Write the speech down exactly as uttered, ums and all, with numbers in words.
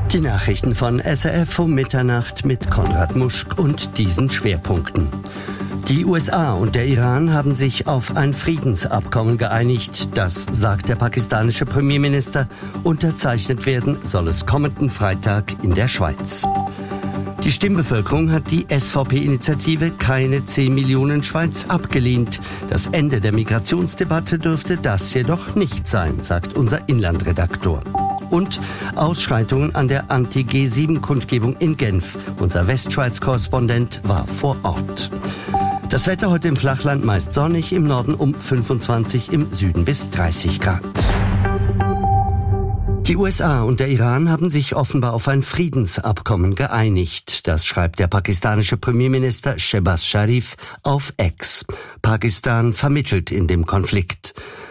Die Nachrichten von S R F um Mitternacht mit Konrad Muschk und diesen Schwerpunkten. Die U S A und der Iran haben sich auf ein Friedensabkommen geeinigt. Das sagt der pakistanische Premierminister. Unterzeichnet werden soll es kommenden Freitag in der Schweiz. Die Stimmbevölkerung hat die S V P-Initiative Keine zehn Millionen Schweiz abgelehnt. Das Ende der Migrationsdebatte dürfte das jedoch nicht sein, sagt unser Inlandredaktor. Und Ausschreitungen an der Anti-G sieben Kundgebung in Genf. Unser Westschweiz-Korrespondent war vor Ort. Das Wetter heute im Flachland meist sonnig, im Norden um fünfundzwanzig, im Süden bis dreißig Grad. Die U S A und der Iran haben sich offenbar auf ein Friedensabkommen geeinigt. Das schreibt der pakistanische Premierminister Shehbaz Sharif auf X. Pakistan vermittelt in dem Konflikt.